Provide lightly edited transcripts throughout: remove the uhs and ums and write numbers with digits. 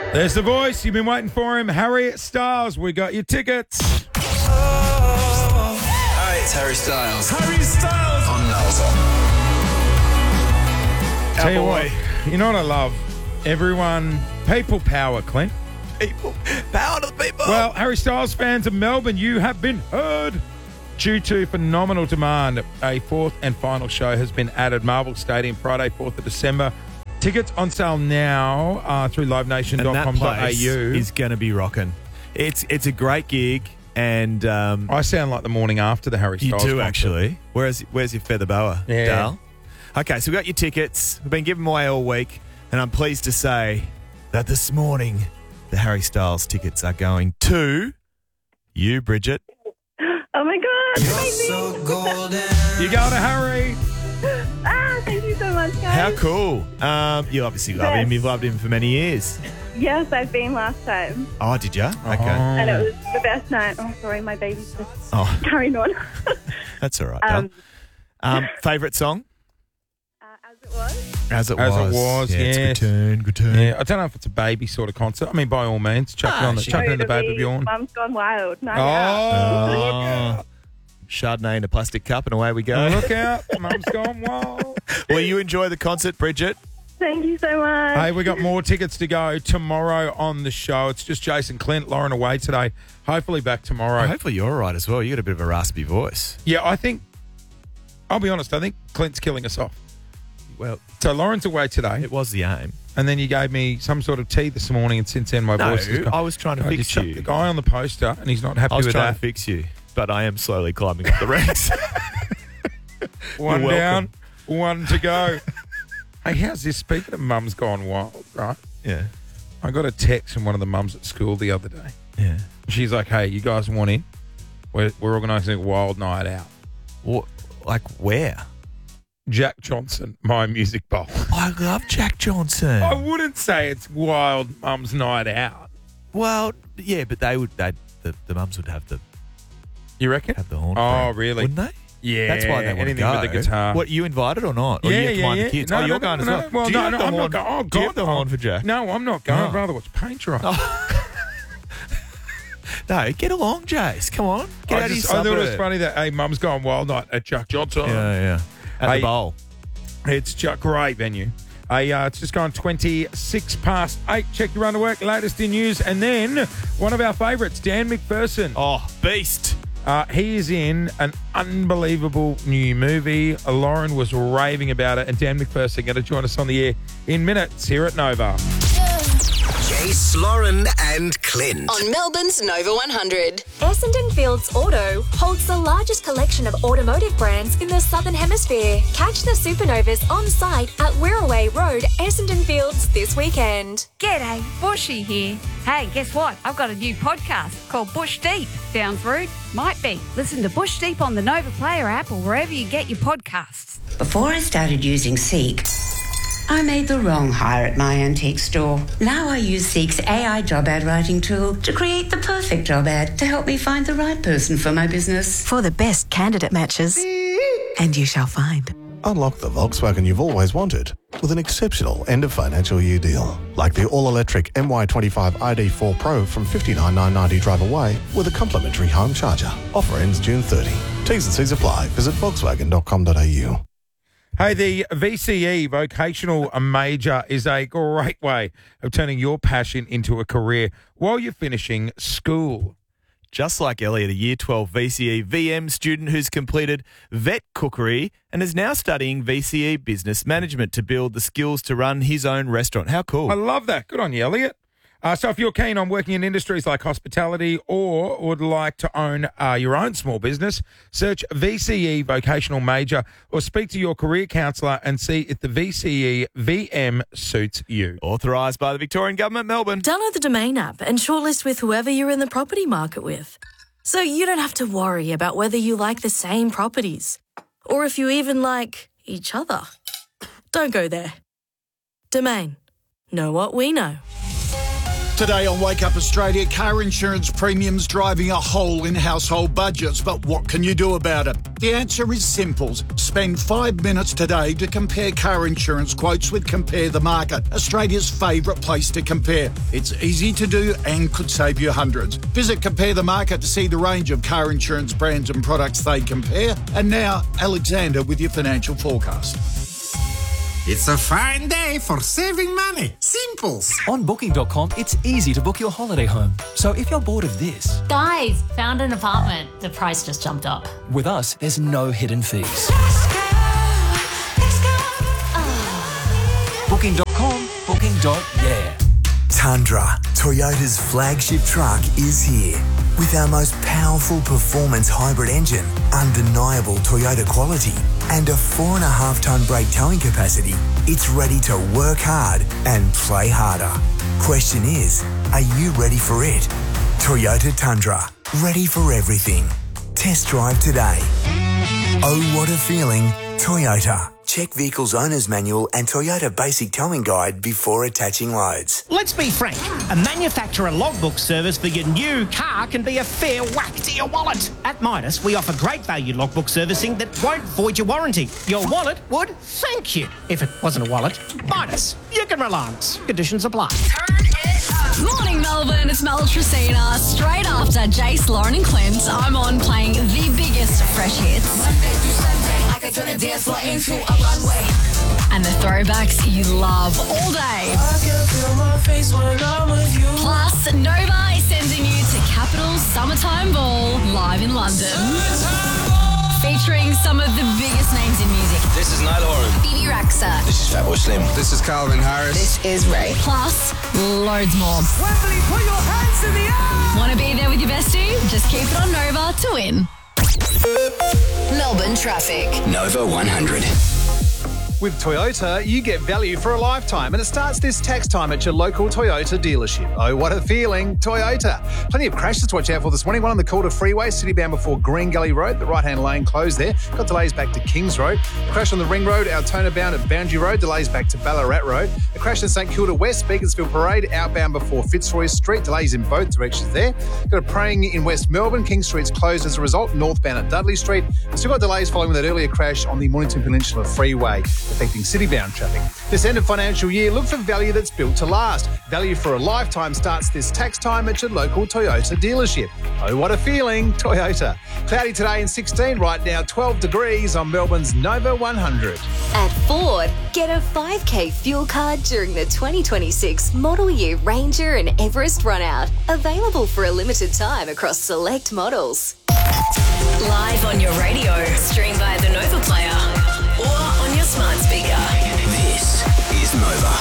There's the voice. You've been waiting for him. Harry Styles. We got your tickets. Hi, it's Harry Styles. Harry Styles On Melbourne. Tell you what, you know what I love? Everyone, people power, Clint. people. Power to the people. Well, Harry Styles fans of Melbourne, you have been heard. Due to phenomenal demand, a fourth and final show has been added. Marvel Stadium, Friday, 4th of December. Tickets on sale now through livenation.com.au. And that place is going to be rocking. It's a great gig, and I sound like the morning after the Harry Styles you do concert. Actually. Where's your feather boa, Yeah. Dal? Okay, so we got your tickets. We've been giving them away all week, and I'm pleased to say that this morning the Harry Styles tickets are going to you, Bridget. Oh my God! So golden. You go to Harry. Thank you so much, guys. How cool! You obviously love him. You've loved him for many years. Yes, I've been last time, Oh, did you? Okay, and it was the best night. Oh, sorry, my baby's just Oh. carrying on. that's all right. Dal. Favourite song? As it was. As it As was. it was, Yeah, yes. it's good turn. Yeah, I don't know if it's a baby sort of concert. I mean, by all means, chuck it in the baby Bjorn. Mum's Gone Wild. Night Oh, out. Chardonnay in a plastic cup, and away we go. look out. Mum's gone wild. Well, you enjoy the concert, Bridget. Thank you so much. Hey, we got more tickets to go tomorrow on the show. It's just Jason, Clint, Lauren away today. Hopefully back tomorrow. Hopefully you're all right as well. You got a bit of a raspy voice. Yeah, I'll be honest, I think Clint's killing us off. Well, So Lauren's away today, it was the aim. and then you gave me some sort of tea this morning, and since then my No, voice has gone. I was trying to Oh, fix chucked you. the guy on the poster, and he's not happy I was with trying that. to fix you, but I am slowly climbing up the ranks. One You're down, welcome. one to go. Hey, how's this? Speaking of Mum's Gone Wild, right? Yeah. I got a text from one of the mums at school the other day. Yeah. She's like, hey, you guys want in? We're organising a wild night out. What? Like where? Jack Johnson, my music bowl. I love Jack Johnson. I wouldn't say it's wild mum's night out. Well, yeah, but the mums would have the horn. Oh, really? Wouldn't they? Yeah. That's why they want to anything go. with the guitar. What, you invited or not? Or Yeah, you have to yeah, mind yeah. the kids? No, oh, no, you're no, going no, as no. well. Well, Do you no, have no, the I'm horn? not going. Oh, Do you have God, the horn for Jack? No, I'm not going. Oh. I'd rather watch paint dry. No, get along, Jace. Come on. Get out of your I thought it was suburb. funny that, hey, mum's gone wild night at Jack Johnson. Yeah. At Hey, the bowl. It's a great venue. It's just gone 26 past 8. Check your underwear, latest in news. And then one of our favourites, Dan McPherson. Oh, beast. He is in an unbelievable new movie. Lauren was raving about it. And Dan McPherson going to join us on the air in minutes here at Nova. Jace, Lauren and Clint. On Melbourne's Nova 100. Essendon Fields Auto holds the largest collection of automotive brands in the Southern Hemisphere. Catch the Supernovas on site at Wirraway Road, Essendon Fields this weekend. G'day, Bushy here. Hey, guess what? I've got a new podcast called Bush Deep. Sounds rude? Might be. Listen to Bush Deep on the Nova Player app or wherever you get your podcasts. Before I started using Seek, I made the wrong hire at my antique store. Now I use Seek's AI job ad writing tool to create the perfect job ad to help me find the right person for my business. For the best candidate matches, and you shall find. Unlock the Volkswagen you've always wanted with an exceptional end of financial year deal. Like the all-electric MY25 ID4 Pro from $59,990 drive away with a complimentary home charger. Offer ends June 30. T's and C's apply. Visit volkswagen.com.au. Hey, the VCE, Vocational Major, is a great way of turning your passion into a career while you're finishing school. Just like Elliot, a Year 12 VCE VM student who's completed vet cookery and is now studying VCE business management to build the skills to run his own restaurant. How cool. I love that. Good on you, Elliot. So if you're keen on working in industries like hospitality or would like to own your own small business, search VCE Vocational Major or speak to your career counsellor and see if the VCE VM suits you. Authorised by the Victorian Government, Melbourne. Download the Domain app and shortlist with whoever you're in the property market with. So you don't have to worry about whether you like the same properties or if you even like each other. Don't go there. Domain. Know what we know. Today on Wake Up Australia, car insurance premiums driving a hole in household budgets. But what can you do about it? The answer is simple. Spend 5 minutes today to compare car insurance quotes with Compare the Market, Australia's favourite place to compare. It's easy to do and could save you hundreds. Visit Compare the Market to see the range of car insurance brands and products they compare. And now, Alexander with your financial forecast. It's a fine day for saving money. Simples. On Booking.com, it's easy to book your holiday home. So if you're bored of this... Guys, found an apartment. The price just jumped up. With us, there's no hidden fees. Booking.com, booking.yeah. Tundra, Toyota's flagship truck, is here. With our most powerful performance hybrid engine, undeniable Toyota quality, and a 4.5-tonne brake towing capacity, it's ready to work hard and play harder. Question is, are you ready for it? Toyota Tundra, ready for everything. Test drive today. Oh, what a feeling, Toyota. Check Vehicle's Owner's Manual and Toyota Basic Towing Guide before attaching loads. Let's be frank, a manufacturer logbook service for your new car can be a fair whack to your wallet. At Midas, we offer great value logbook servicing that won't void your warranty. Your wallet would thank you. If it wasn't a wallet, Midas, you can rely on us. Conditions apply. Morning, Melbourne. It's Mel Tracina. Straight after Jace, Lauren and Clint, I'm on playing the biggest fresh hits. Monday through Sunday, I can turn a dance floor into a runway. And the throwbacks you love all day. I can feel my face when I'm with you. Plus, Nova is sending you to Capital's Summertime Ball live in London. Featuring some of the biggest names in music. This is Niall Horan. Phoebe Raxa. This is Fatboy Slim. This is Calvin Harris. This is Ray. Plus, loads more. Wembley, put your hands in the air! Want to be there with your bestie? Just keep it on Nova to win. Melbourne traffic. Nova 100. With Toyota, you get value for a lifetime, and it starts this tax time at your local Toyota dealership. Oh, what a feeling, Toyota. Plenty of crashes to watch out for this morning. One on the Calder Freeway, city bound before Green Gully Road. The right-hand lane closed there. Got delays back to Kings Road. A crash on the Ring Road, Altona bound at Boundary Road. Delays back to Ballarat Road. A crash in St Kilda West, Beaconsfield Parade, outbound before Fitzroy Street. Delays in both directions there. Got a praying in West Melbourne. King Street's closed as a result. Northbound at Dudley Street. Still got delays following that earlier crash on the Mornington Peninsula Freeway, affecting city-bound traffic. This end of financial year, look for value that's built to last. Value for a lifetime starts this tax time at your local Toyota dealership. Oh, what a feeling, Toyota. Cloudy today and 16, right now 12 degrees on Melbourne's Nova 100. At Ford, get a 5K fuel card during the 2026 model year Ranger and Everest run-out. Available for a limited time across select models. Live on your radio. Stream via the Nova Player or on your smart speaker. This is Nova.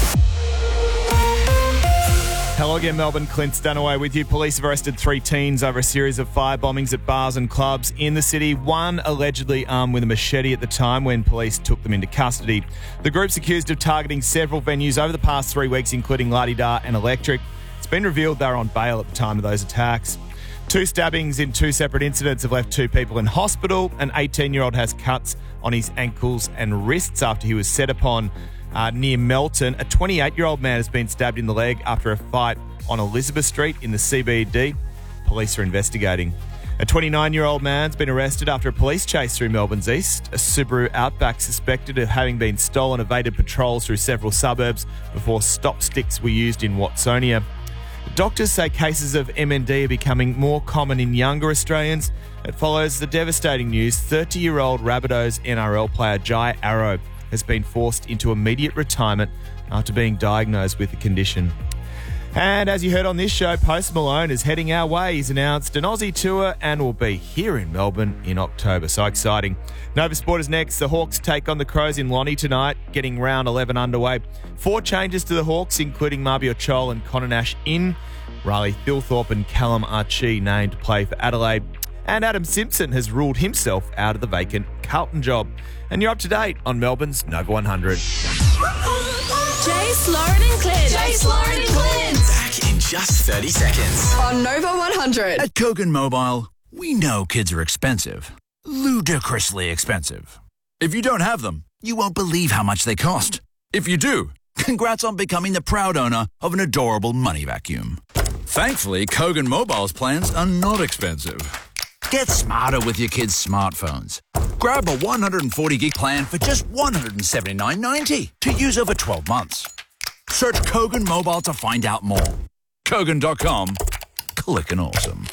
Hello again, Melbourne. Clint Stanaway with you. Police have arrested 3 teens over a series of fire bombings at bars and clubs in the city. One allegedly armed with a machete at the time when police took them into custody. The group's accused of targeting several venues over the past 3 weeks, including La-Di-Da and Electric. It's been revealed they were on bail at the time of those attacks. 2 stabbings in 2 separate incidents have left 2 people in hospital. An 18-year-old has cuts on his ankles and wrists after he was set upon near Melton. A 28-year-old man has been stabbed in the leg after a fight on Elizabeth Street in the CBD. Police are investigating. A 29-year-old man's been arrested after a police chase through Melbourne's east. A Subaru Outback suspected of having been stolen evaded patrols through several suburbs before stop sticks were used in Watsonia. Doctors say cases of MND are becoming more common in younger Australians. It follows the devastating news 30-year-old Rabbitohs NRL player Jai Arrow has been forced into immediate retirement after being diagnosed with the condition. And as you heard on this show, Post Malone is heading our way. He's announced an Aussie tour and will be here in Melbourne in October. So exciting. Nova Sport is next. The Hawks take on the Crows in Lonnie tonight, getting round 11 underway. 4 changes to the Hawks, including Mabior Chol and Connor Nash in. Riley Thilthorpe and Callum Archie named to play for Adelaide. And Adam Simpson has ruled himself out of the vacant Carlton job. And you're up to date on Melbourne's Nova 100. Jace, Lauren and Clint. Jace, Lauren and Clint. Back in just 30 seconds. On Nova 100. At Kogan Mobile, we know kids are expensive. Ludicrously expensive. If you don't have them, you won't believe how much they cost. If you do, Congrats on becoming the proud owner of an adorable money vacuum. Thankfully, Kogan Mobile's plans are not expensive. Get smarter with your kids' smartphones. Grab a 140 gig plan for just $179.90 to use over 12 months. Search Kogan Mobile to find out more. Kogan.com. Clickin' awesome.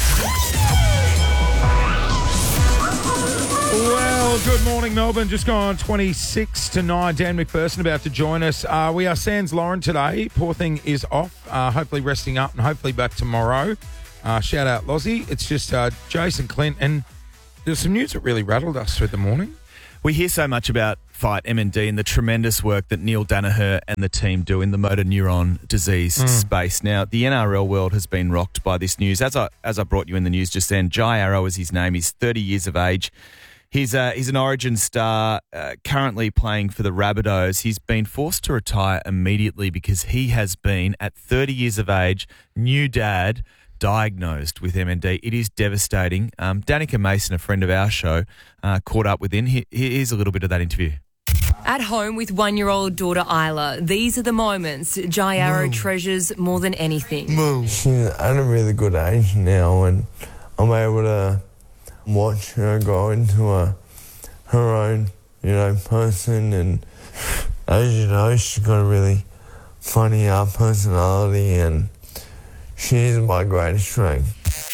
Well, good morning, Melbourne. Just gone 26 to 9. Dan McPherson about to join us. We are sans Lauren today. Poor thing is off. Hopefully resting up and hopefully back tomorrow. Shout out Lozzie. It's just Jason Clint. And there's some news that really rattled us through the morning. We hear so much about Fight MND and the tremendous work that Neil Danaher and the team do in the motor neuron disease space. Now, the NRL world has been rocked by this news. As I brought you in the news just then, Jai Arrow is his name. He's 30 years of age. He's an Origin star, currently playing for the Rabbitohs. He's been forced to retire immediately because he has been, at 30 years of age, new dad, diagnosed with MND. It is devastating. Danica Mason, a friend of our show, caught up with him. Here's a little bit of that interview. At home with one-year-old daughter Isla, these are the moments Jai Arrow treasures more than anything. She's at a really good age now, and I'm able to watch her grow into her own, person. And as you know, she's got a really funny personality, and she's my greatest strength.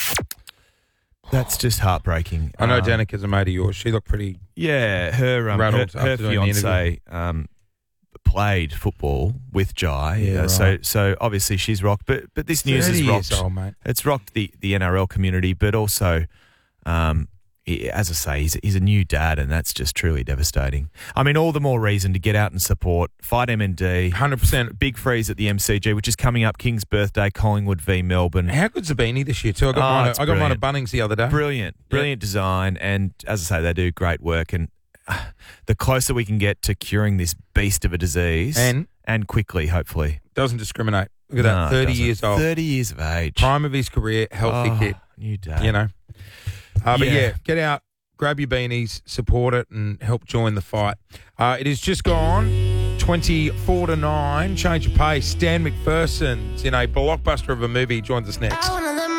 That's just heartbreaking. I know Danica's a mate of yours. She looked pretty rattled her fiance played football with Jai. Yeah, right. So obviously she's rocked. But this news has rocked. Years old, mate. It's rocked the NRL community, but also, as I say, he's a new dad, and that's just truly devastating. I mean, all the more reason to get out and support Fight MND. 100%. Big freeze at the MCG, which is coming up. King's birthday, Collingwood v Melbourne. How good's the beanie this year too? I got mine at Bunnings the other day. Brilliant design, and as I say, they do great work. And the closer we can get to curing this beast of a disease, and quickly, hopefully, doesn't discriminate. Look at that, 30 years old, 30 years of age, prime of his career, healthy kid, new dad. But get out, grab your beanies, support it, and help join the fight. It has just gone 24 to 9. Change of pace. Dan McPherson's in a blockbuster of a movie. Joins us next.